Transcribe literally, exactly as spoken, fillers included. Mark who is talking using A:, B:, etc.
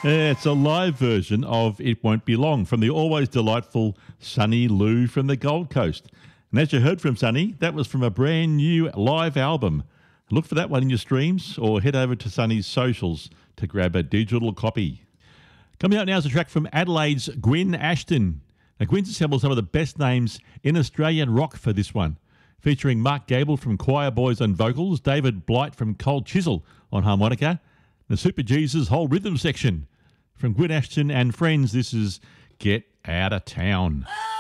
A: Yeah, it's a live version of It Won't Be Long from the always delightful Sunny Lou from the Gold Coast. And as you heard from Sunny, that was from a brand new live album. Look for that one in your streams or head over to Sunny's socials to grab a digital copy. Coming out now is a track from Adelaide's Gwen Ashton. Now, Gwen's assembled some of the best names in Australian rock for this one, featuring Mark Gable from Choir Boys on vocals, David Blight from Cold Chisel on harmonica, the Super Jesus whole rhythm section. From Gwen Ashton and friends, this is Get Out of Town.